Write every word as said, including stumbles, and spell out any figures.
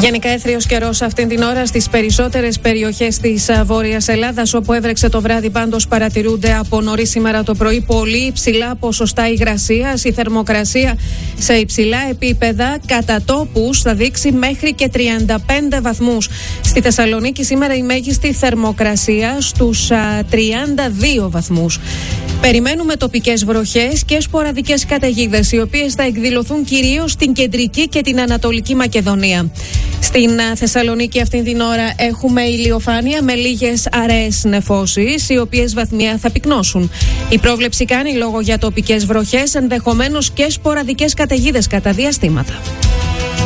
Γενικά έθριος καιρός αυτήν την ώρα στις περισσότερες περιοχές της Βόρειας Ελλάδας, όπου έβρεξε το βράδυ. Πάντως παρατηρούνται από νωρίς σήμερα το πρωί πολύ υψηλά ποσοστά υγρασίας. Η θερμοκρασία σε υψηλά επίπεδα κατά τόπους θα δείξει μέχρι και τριάντα πέντε βαθμούς. Στη Θεσσαλονίκη σήμερα η μέγιστη θερμοκρασία στους α, τριάντα δύο βαθμούς. Περιμένουμε τοπικές βροχές και σποραδικές καταιγίδες, οι οποίες θα εκδηλωθούν κυρίως στην κεντρική και την ανατολική Μακεδονία. Στην Θεσσαλονίκη αυτήν την ώρα έχουμε ηλιοφάνεια με λίγες αραιές νεφώσεις, οι οποίες βαθμία θα πυκνώσουν. Η πρόβλεψη κάνει λόγο για τοπικές βροχές, ενδεχομένως και σποραδικές καταιγίδες κατά διαστήματα.